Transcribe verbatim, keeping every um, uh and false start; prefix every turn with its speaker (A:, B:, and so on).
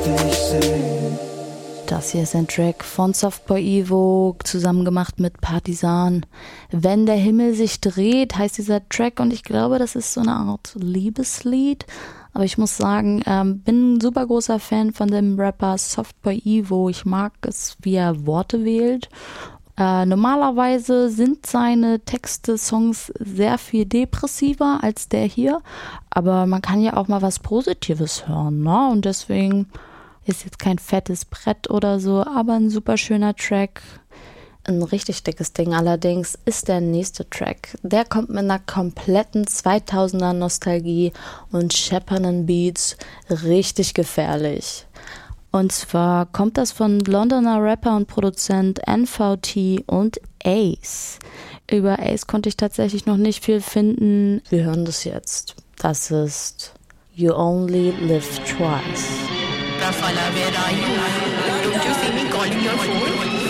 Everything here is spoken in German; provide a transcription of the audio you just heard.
A: Das hier ist ein Track von Softboy Evo, zusammen gemacht mit Partisan. Wenn der Himmel sich dreht, heißt dieser Track, und ich glaube, das ist so eine Art Liebeslied. Aber ich muss sagen, ähm, bin ein super großer Fan von dem Rapper Softboy Evo. Ich mag es, wie er Worte wählt. Äh, normalerweise sind seine Texte, Songs sehr viel depressiver als der hier. Aber man kann ja auch mal was Positives hören, ne? Und deswegen ist jetzt kein fettes Brett oder so, aber ein super schöner Track. Ein richtig dickes Ding allerdings ist der nächste Track. Der kommt mit einer kompletten zweitausender Nostalgie und scheppernden Beats, richtig gefährlich. Und zwar kommt das von Londoner Rapper und Produzent N V T und Ace. Über Ace konnte ich tatsächlich noch nicht viel finden. Wir hören das jetzt. Das ist You Only Live Twice.
B: Rafala, where are you? Don't you see me calling your phone?